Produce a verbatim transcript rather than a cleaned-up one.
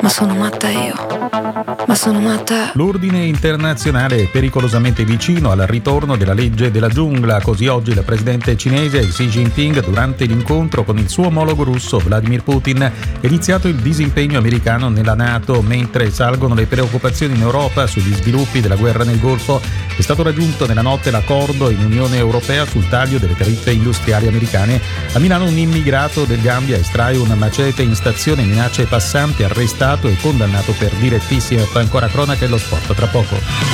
Ma sono matta io. Ma sono matta. L'ordine internazionale è pericolosamente vicino al ritorno della legge della giungla. Così oggi il presidente cinese Xi Jinping, durante l'incontro con il suo omologo russo Vladimir Putin, ha iniziato il disimpegno americano nella NATO. Mentre salgono le preoccupazioni in Europa sugli sviluppi della guerra nel Golfo, è stato raggiunto nella notte l'accordo in Unione Europea sul taglio delle tariffe industriali americane. A Milano un immigrato del Gambia estrae un macete in stazione, minaccia ai passanti, arrestato e condannato per direttissima. Ancora cronaca e lo sport tra poco.